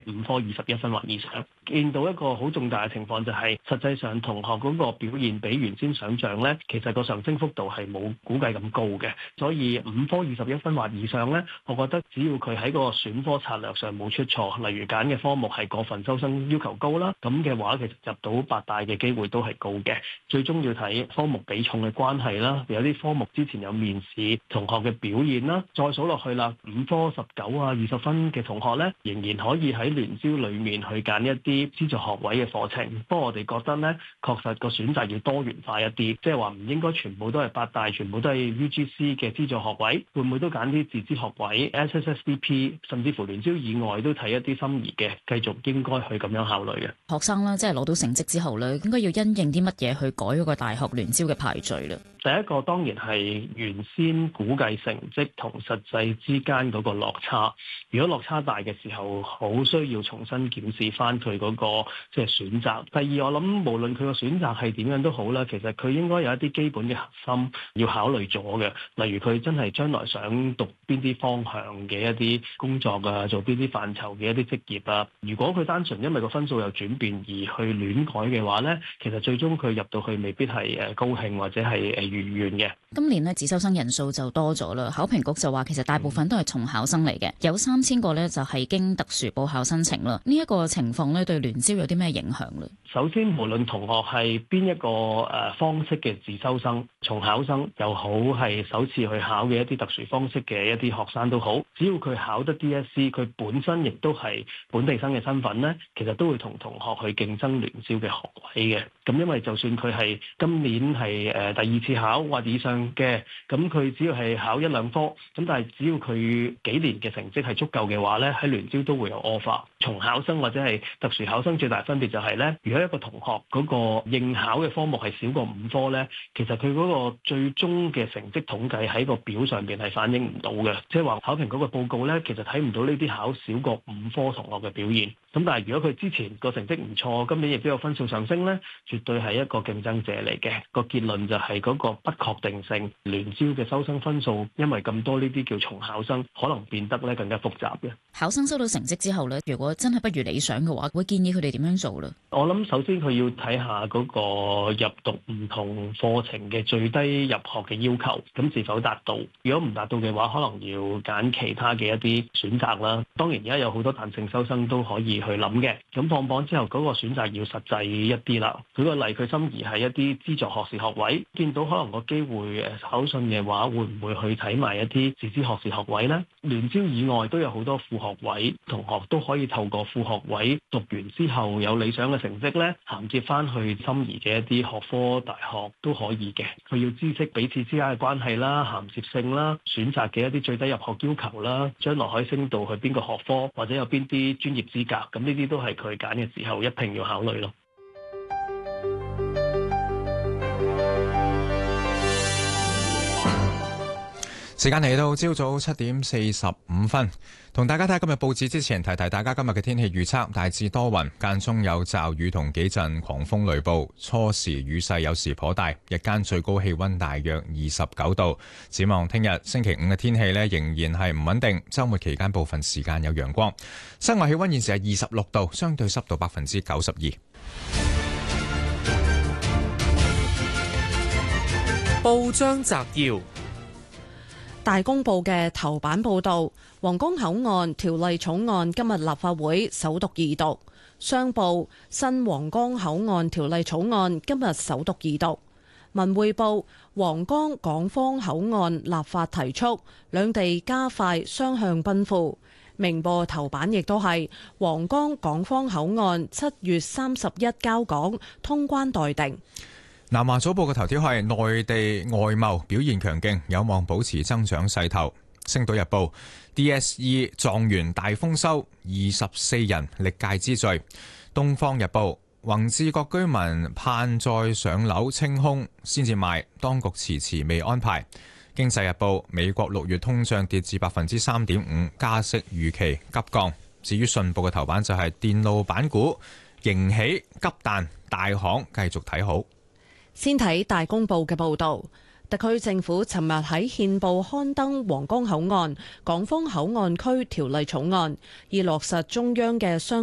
5科21分或以上。見到一個好重大嘅情況就係，實際上同學嗰個表現比原先想像咧，其實個上升幅度係冇估計咁高嘅。所以5科21分或以上咧，我覺得只要佢喺個選科策略上冇出錯，例如揀嘅科目係過分收生要求高啦，咁嘅話其實入到八大嘅機會都係高嘅。最終要睇科目比重嘅關係啦，有啲科目之前有面試同學嘅表現啦，再數落去啦，5科19啊20分嘅同學咧，仍然可以喺聯招裡面去揀一啲資助學位嘅課程。不過我哋覺得咧，確實個選擇要多元化一啲，即係話唔應該全部都係八大，全部都係 UGC 嘅資助學位，會唔會都揀啲自資學位、SSSDP， 甚至乎聯招以外都睇一啲心儀嘅，繼續應該去咁樣考慮嘅學生啦，即係攞到成績之後咧，應該要因應啲乜嘢去改嗰個大學聯招嘅排序咧？ 第一個當然係原先估計成績同實際之間嗰個落差，如果落差大嘅時候，好需要重新檢視翻佢嗰個即係選擇。第二，我諗無論佢個選擇係點樣都好啦，其實佢應該有一啲基本嘅核心要考慮咗嘅，例如佢真係將來想讀邊啲方向嘅一啲工作啊，做邊啲範疇嘅一啲職業啊。如果佢單純因為個分數有轉變而去亂改嘅話咧，其實最終佢入到去未必係高興或者係如願嘅。 今年咧自修生人數就多咗啦，考評局就話其實大部分都係重考生嚟嘅，有3000個咧就係經特殊報考申請啦。呢一個情況咧對聯招有啲咩影響咧？ 首先，無論同學係邊一個方式嘅自修生、重考生又好，係首次去考嘅一啲特殊方式嘅一啲學生都好，只要佢考得 DSE， 佢本身亦都係本地生嘅身份咧，其實都會同同學去競爭聯招嘅學位嘅。咁因為就算佢係今年係第2次考或以上嘅，咁佢只要係考1、2科，咁但係只要佢幾年嘅成績係足夠嘅話咧，喺聯招都會有 offer。重考生或者係特殊考生最大分別就係咧，如果一個同學嗰個應考嘅科目係少過5科咧，其實佢嗰個最終嘅成績統計喺個表上邊係反映唔到嘅，即係話考評局嘅報告咧，其實睇唔到呢啲考少過5科同學嘅表現。咁但係如果佢之前個成績唔錯，今年亦都有分數上升咧，絕對係一個競爭者嚟嘅。個結論就係嗰個不確定性，聯招嘅收生分數因為咁多呢啲叫重考生，可能變得咧更加複雜嘅。 考生收到成績之後咧，如果真係不如理想嘅話，會建議佢哋點樣做咧？ 我諗首先佢要睇下嗰個入讀唔同課程嘅最低入學嘅要求，咁是否達到？如果唔達到嘅話，可能要揀其他嘅一啲選擇啦。當然而家有好多彈性收生都可以去諗嘅。咁放榜之後嗰個選擇要實際一啲啦。舉個例，佢心儀係一啲資助學士學位，見到可能個機會考信嘅話，會唔會去睇埋一啲自資學士學位呢？聯招以外都有好多副學位，同學都可以透過副學位讀完之後有理想嘅成績咧，銜接翻去心儀嘅一啲學科大學都可以嘅。佢要知悉彼此之間嘅關係啦、銜接性啦、選擇嘅一啲最低入學要求啦，將來可以升到去邊個學科或者有邊啲專業資格，咁呢啲都係佢揀嘅時候一定要考慮咯。 時間嚟到朝早7點45分，同大家睇今日報紙之前，提提大家今日嘅天氣預測，大致多雲，間中有驟雨同幾陣狂風雷暴，初時雨勢有時頗大，日間最高氣溫大約29度。展望聽日星期5嘅天氣呢，仍然係唔穩定，週末期間部分時間有陽光。室外氣溫現時係26度，相對濕度92%。 報章摘要。大公報嘅頭版報道，皇崗口岸條例草案今日立法會首讀二讀。商報，新皇崗口岸條例草案今日首讀二讀。文匯報，皇崗港方口岸立法提速，兩地加快雙向奔赴。明報頭版亦都係皇崗港方口岸7月31交港，通關待定。 南華早報嘅頭條係內地外貿表現強勁，有望保持增長勢頭。星島日報 DSE 狀元大豐收，24人歷屆之最。東方日報宏志各居民盼再上樓清空先至賣，當局遲遲未安排。經濟日報美國6月通脹跌至3.5%，加息預期急降。至於信報嘅頭版就係電路板股迎起急彈，大行繼續睇好。 先睇大公報嘅報導， 特區政府尋日喺憲報刊登皇崗口岸港方口岸區條例草案，以落實中央嘅相